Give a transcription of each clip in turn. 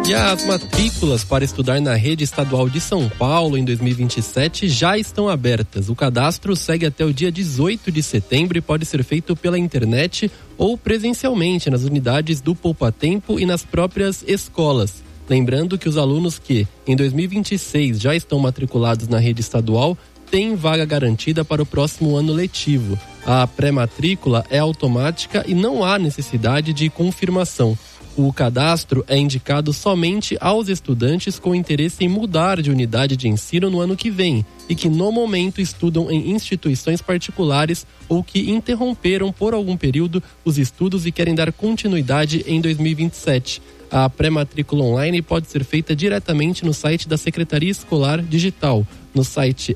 E as matrículas para estudar na rede estadual de São Paulo em 2027 já estão abertas. O cadastro segue até o dia 18 de setembro e pode ser feito pela internet ou presencialmente nas unidades do Poupa Tempo e nas próprias escolas. Lembrando que os alunos que, em 2026, já estão matriculados na rede estadual têm vaga garantida para o próximo ano letivo. A pré-matrícula é automática e não há necessidade de confirmação. O cadastro é indicado somente aos estudantes com interesse em mudar de unidade de ensino no ano que vem e que no momento estudam em instituições particulares ou que interromperam por algum período os estudos e querem dar continuidade em 2027. A pré-matrícula online pode ser feita diretamente no site da Secretaria Escolar Digital, no site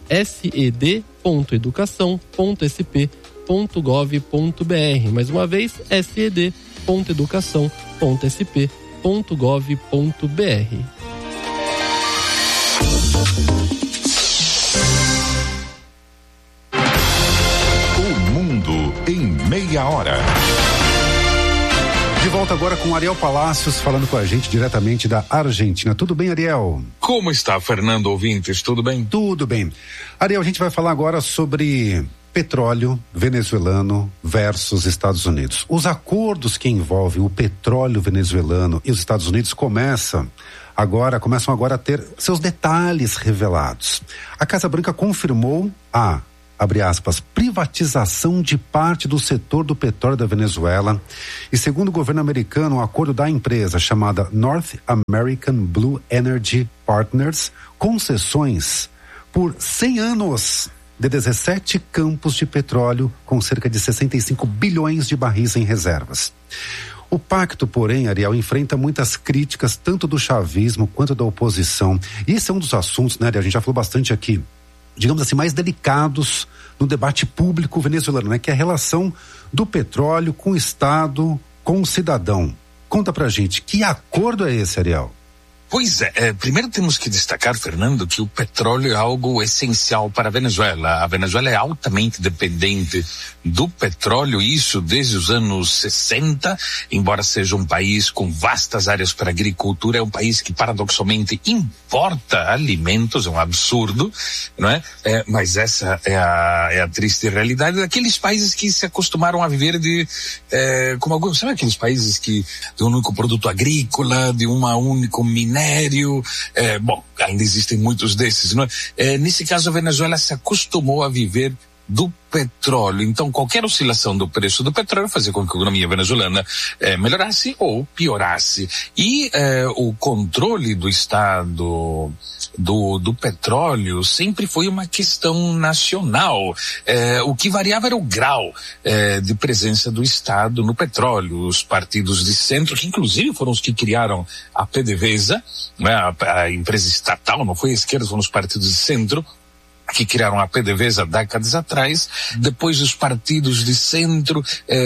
sed.educação.sp.gov.br. Mais uma vez, sed.educação.sp.gov.br. O mundo em meia hora. De volta agora com Ariel Palácios, falando com a gente diretamente da Argentina. Tudo bem, Ariel? Como está, Fernando, ouvintes? Tudo bem? Tudo bem. Ariel, a gente vai falar agora sobre petróleo venezuelano versus Estados Unidos. Os acordos que envolvem o petróleo venezuelano e os Estados Unidos começam agora a ter seus detalhes revelados. A Casa Branca confirmou abre aspas, privatização de parte do setor do petróleo da Venezuela e, segundo o governo americano, o acordo da empresa chamada North American Blue Energy Partners, concessões por 100 anos de 17 campos de petróleo com cerca de 65 bilhões de barris em reservas. O pacto, porém, Ariel, enfrenta muitas críticas tanto do chavismo quanto da oposição. E esse é um dos assuntos, né, Ariel, a gente já falou bastante aqui, digamos assim, mais delicados no debate público venezuelano, né? Que é a relação do petróleo com o Estado, com o cidadão. Conta pra gente, que acordo é esse, Ariel? Pois é, primeiro temos que destacar, Fernando, que o petróleo é algo essencial para a Venezuela. A Venezuela é altamente dependente do petróleo, isso desde os anos 60, embora seja um país com vastas áreas para agricultura, é um país que paradoxalmente importa alimentos, é um absurdo, não é? Mas essa é a triste realidade daqueles países que se acostumaram a viver como alguns, sabe aqueles países que de um único produto agrícola, de uma único minério, ainda existem muitos desses, não é? Nesse caso, a Venezuela se acostumou a viver do petróleo. Então, qualquer oscilação do preço do petróleo fazia com que a economia venezuelana melhorasse ou piorasse. E o controle do Estado do petróleo sempre foi uma questão nacional. O que variava era o grau de presença do Estado no petróleo. Os partidos de centro, que inclusive foram os que criaram a PDVSA, né, a empresa estatal, não foi a esquerda, foram os partidos de centro que criaram a PDVSA décadas atrás. Depois os partidos de centro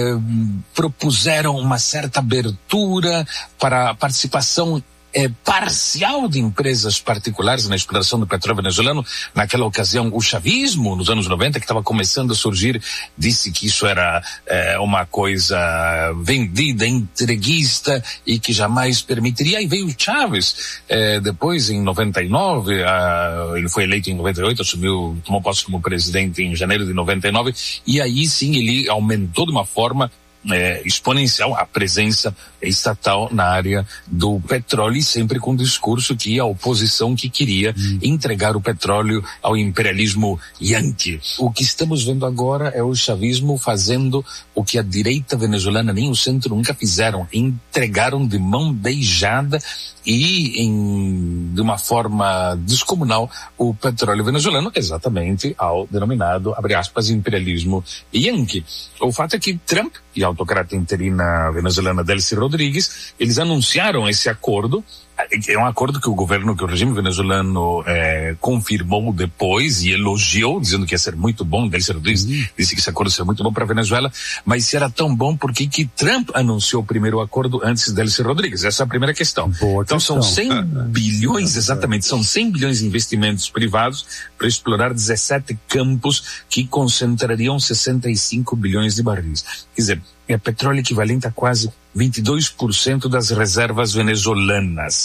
propuseram uma certa abertura para a participação parcial de empresas particulares na exploração do petróleo venezuelano. Naquela ocasião, o chavismo, nos anos 90, que estava começando a surgir, disse que isso era uma coisa vendida, entreguista e que jamais permitiria. E veio o Chávez, depois em 99, ele foi eleito em 98, tomou posse como presidente em janeiro de 99, e aí sim ele aumentou de uma forma exponencial a presença estatal na área do petróleo, e sempre com o discurso que a oposição que queria entregar o petróleo ao imperialismo yankee. O que estamos vendo agora é o chavismo fazendo o que a direita venezuelana nem o centro nunca fizeram, entregaram de mão beijada e de uma forma descomunal o petróleo venezuelano exatamente ao denominado, abre aspas, imperialismo yankee. O fato é que Trump e a autocrata interina venezuelana Delcy Rodrigues, eles anunciaram esse acordo. É um acordo que o regime venezuelano confirmou depois e elogiou, dizendo que ia ser muito bom. Delcy Rodrigues disse que esse acordo ia ser muito bom para a Venezuela, mas se era tão bom, por que Trump anunciou o primeiro acordo antes de Delcy Rodrigues? Essa é a primeira questão. Então são 100 bilhões, exatamente, são 100 bilhões de investimentos privados para explorar 17 campos que concentrariam 65 bilhões de barris. Quer dizer, é petróleo equivalente a quase 22% das reservas venezuelanas.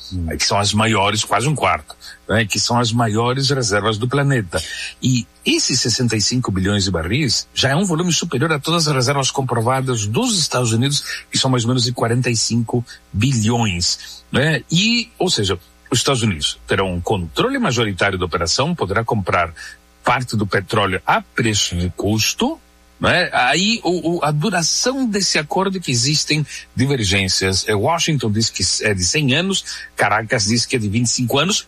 que são as maiores, quase um quarto, né, que são as maiores reservas do planeta. E esses 65 bilhões de barris já é um volume superior a todas as reservas comprovadas dos Estados Unidos, que são mais ou menos de 45 bilhões, né? E, ou seja, os Estados Unidos terão um controle majoritário da operação, poderá comprar parte do petróleo a preço de custo, né? Aí a duração desse acordo, que existem divergências. Washington diz que é de 100 anos, Caracas diz que é de 25 anos,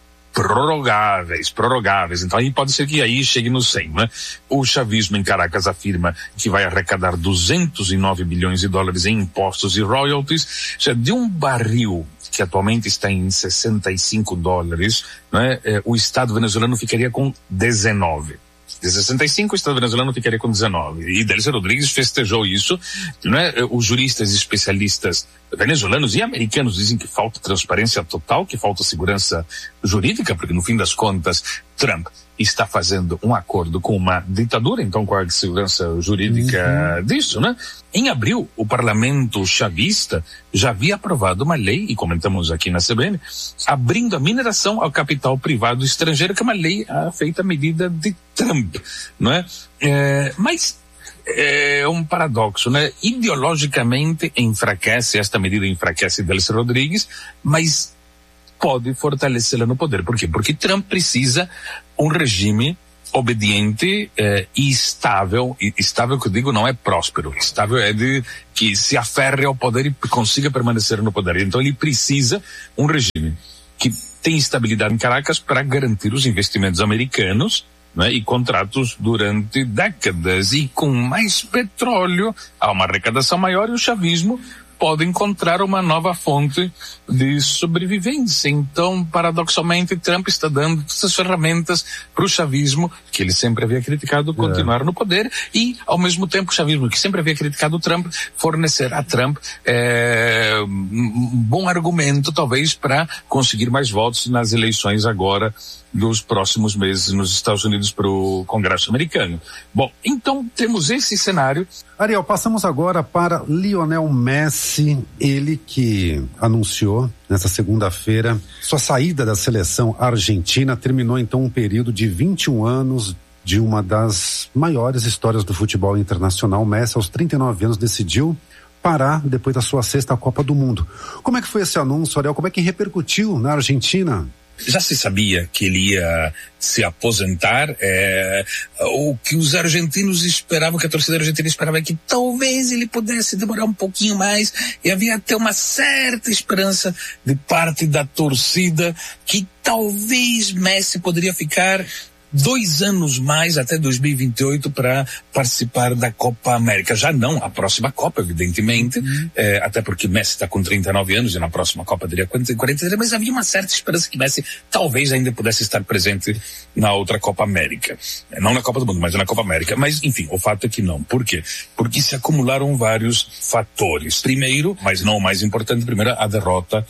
prorrogáveis. Então aí pode ser que aí chegue no 100, né? O chavismo em Caracas afirma que vai arrecadar 209 bilhões de dólares em impostos e royalties, ou seja, de um barril que atualmente está em 65 dólares, né? O Estado venezuelano ficaria com 19. De 65, o Estado venezuelano ficaria com 19. E Delcy Rodrigues festejou isso, né? Os juristas e especialistas venezuelanos e americanos dizem que falta transparência total, que falta segurança jurídica, porque no fim das contas, Trump está fazendo um acordo com uma ditadura, então qual é a segurança jurídica disso, né? Em abril, o parlamento chavista já havia aprovado uma lei, e comentamos aqui na CBN, abrindo a mineração ao capital privado estrangeiro, que é uma lei feita à medida de Trump, não é? Mas é um paradoxo, né? Ideologicamente esta medida enfraquece Delcy Rodrigues, mas pode fortalecê-la no poder. Por quê? Porque Trump precisa um regime obediente e estável. E estável, que eu digo, não é próspero. Estável é de que se aferre ao poder e consiga permanecer no poder. Então ele precisa um regime que tem estabilidade em Caracas para garantir os investimentos americanos, né, e contratos durante décadas. E com mais petróleo há uma arrecadação maior e o chavismo pode encontrar uma nova fonte de sobrevivência. Então, paradoxalmente, Trump está dando essas ferramentas para o chavismo, que ele sempre havia criticado, continuar no poder, e, ao mesmo tempo, o chavismo, que sempre havia criticado o Trump, fornecer a Trump um bom argumento, talvez, para conseguir mais votos nas eleições agora dos próximos meses nos Estados Unidos para o Congresso americano. Bom, então temos esse cenário. Ariel, passamos agora para Lionel Messi, ele que anunciou nessa segunda-feira sua saída da seleção argentina. Terminou então um período de 21 anos de uma das maiores histórias do futebol internacional. Messi, aos 39 anos, decidiu parar depois da sua 6ª Copa do Mundo. Como é que foi esse anúncio, Ariel? Como é que repercutiu na Argentina? Já se sabia que ele ia se aposentar, o que os argentinos esperavam, que a torcida argentina esperava, é que talvez ele pudesse demorar um pouquinho mais, e havia até uma certa esperança de parte da torcida que talvez Messi poderia ficar 2 anos mais, até 2028, para participar da Copa América. Já não a próxima Copa, evidentemente, até porque Messi está com 39 anos e na próxima Copa teria 43, mas havia uma certa esperança que Messi talvez ainda pudesse estar presente na outra Copa América. Não na Copa do Mundo, mas na Copa América. Mas, enfim, o fato é que não. Por quê? Porque se acumularam vários fatores. Primeiro, mas não o mais importante, primeiro a derrota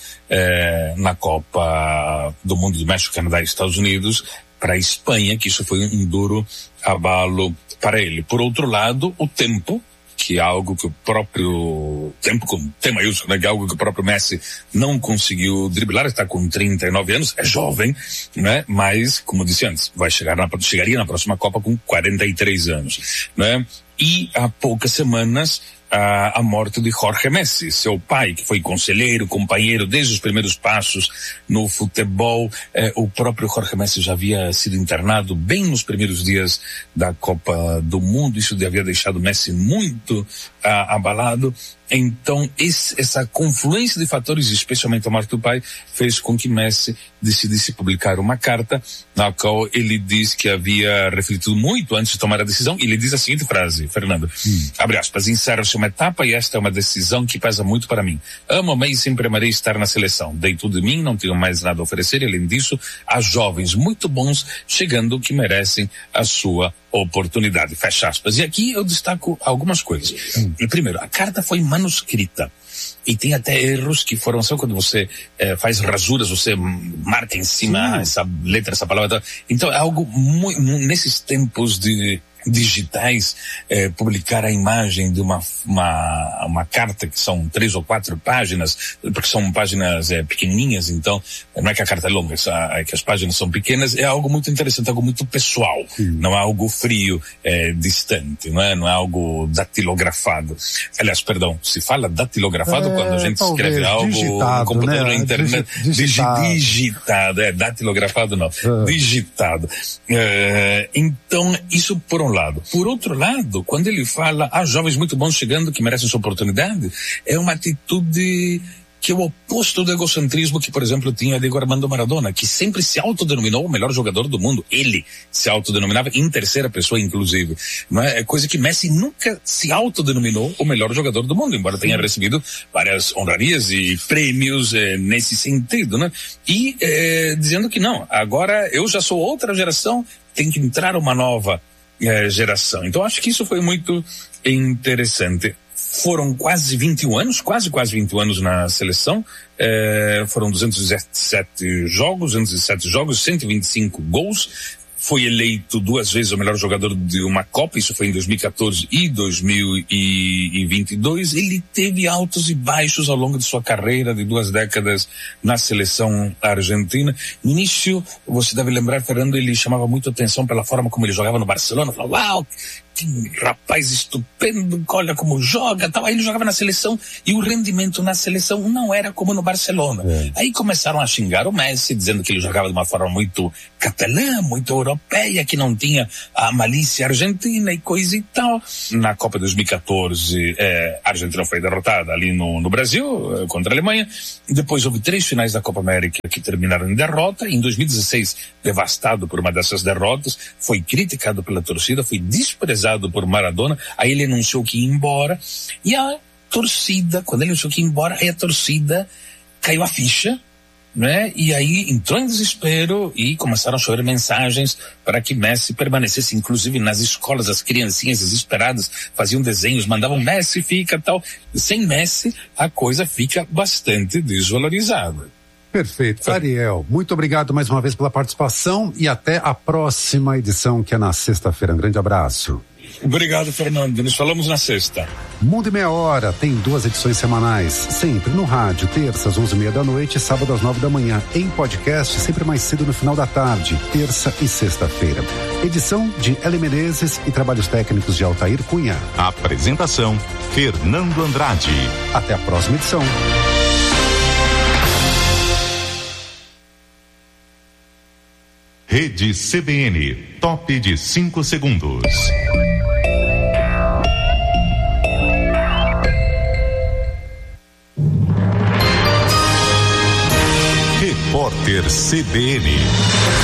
na Copa do Mundo do México, Canadá e Estados Unidos, para a Espanha, que isso foi um duro abalo para ele. Por outro lado, o tempo, que é algo que o próprio tempo, com T maiúsculo, né, que é algo que o próprio Messi não conseguiu driblar, está com 39 anos, é jovem, né, mas, como eu disse antes, chegaria na próxima Copa com 43 anos, né, e há poucas semanas a morte de Jorge Messi, seu pai, que foi conselheiro, companheiro desde os primeiros passos no futebol. O próprio Jorge Messi já havia sido internado bem nos primeiros dias da Copa do Mundo. Isso havia deixado Messi muito abalado. Então, essa confluência de fatores, especialmente a morte do pai, fez com que Messi decidisse publicar uma carta na qual ele diz que havia refletido muito antes de tomar a decisão. E ele diz a seguinte frase, Fernando, abre aspas: encerra-se uma etapa e esta é uma decisão que pesa muito para mim. Amo, amei e sempre amarei estar na seleção. Dei tudo de mim, não tenho mais nada a oferecer, e além disso, há jovens muito bons chegando que merecem a sua oportunidade. Fecha aspas. E aqui eu destaco algumas coisas. Primeiro, a carta foi manuscrita. E tem até erros que foram, sabe quando você faz rasuras, você marca em cima essa letra, essa palavra. Então é algo muito, nesses tempos de digitais, publicar a imagem de uma carta que são 3 ou 4 páginas, porque são páginas pequenininhas, então não é que a carta é longa, é que as páginas são pequenas, é algo muito interessante, algo muito pessoal, não é algo frio, distante, não é algo datilografado. Aliás, perdão, se fala datilografado quando a gente escreve algo no computador, na internet, digitado, datilografado não, digitado. Então, isso por um lado. Por outro lado, quando ele fala, jovens muito bons chegando que merecem sua oportunidade, é uma atitude que é o oposto do egocentrismo que, por exemplo, tinha Diego Armando Maradona, que sempre se autodenominou o melhor jogador do mundo. Ele se autodenominava em terceira pessoa, inclusive. Não é coisa que Messi nunca se autodenominou o melhor jogador do mundo, embora tenha recebido várias honrarias e prêmios nesse sentido, né? E dizendo que não, agora eu já sou outra geração, tem que entrar uma nova geração. Então acho que isso foi muito interessante. Foram quase 21 anos na seleção, foram 217 jogos, 125 gols, foi eleito 2 vezes o melhor jogador de uma Copa, isso foi em 2014 e 2022, ele teve altos e baixos ao longo de sua carreira de 2 décadas na seleção argentina. No início, você deve lembrar, Fernando, ele chamava muito atenção pela forma como ele jogava no Barcelona, falava, uau, que rapaz estupendo, olha como joga, tal. Aí ele jogava na seleção e o rendimento na seleção não era como no Barcelona. Aí começaram a xingar o Messi, dizendo que ele jogava de uma forma muito catalã, muito europeia, que não tinha a malícia argentina e coisa e tal. Na Copa 2014, a Argentina foi derrotada ali no Brasil, contra a Alemanha. Depois houve 3 finais da Copa América que terminaram em derrota. Em 2016, devastado por uma dessas derrotas, foi criticado pela torcida, foi desprezado por Maradona. Aí ele anunciou que ia embora, e a torcida, quando ele anunciou que ia embora, aí a torcida caiu a ficha, né? E aí entrou em desespero e começaram a chover mensagens para que Messi permanecesse, inclusive nas escolas, as criancinhas desesperadas faziam desenhos, mandavam Messi fica, tal. Sem Messi a coisa fica bastante desvalorizada. Perfeito. Ariel, muito obrigado mais uma vez pela participação e até a próxima edição, que é na sexta-feira. Um grande abraço. Obrigado, Fernando. Nos falamos na sexta. Mundo em Meia Hora tem 2 edições semanais, sempre no rádio, terças, 11h30 da noite, sábado às 9 da manhã, em podcast, sempre mais cedo no final da tarde, terça e sexta-feira. Edição de Eli Menezes e trabalhos técnicos de Altair Cunha. Apresentação, Fernando Andrade. Até a próxima edição. Rede CBN, top de 5 segundos. Repórter CBN.